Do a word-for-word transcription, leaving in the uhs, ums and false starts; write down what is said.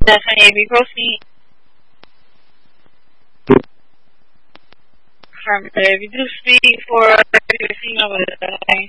If you proceed from if you do speak for your female,